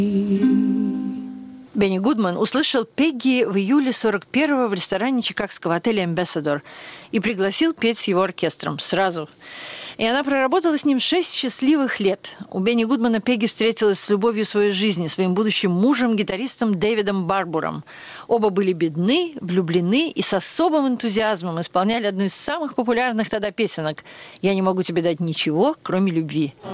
Бенни Гудман услышал Пегги в июле 41-го в ресторане чикагского отеля «Эмбэссадор» и пригласил петь с его оркестром сразу. И она проработала с ним 6 счастливых лет. У Бенни Гудмана Пегги встретилась с любовью своей жизни, своим будущим мужем, гитаристом Дэвидом Барбуром. Оба были бедны, влюблены и с особым энтузиазмом исполняли одну из самых популярных тогда песенок «Я не могу тебе дать ничего, кроме любви».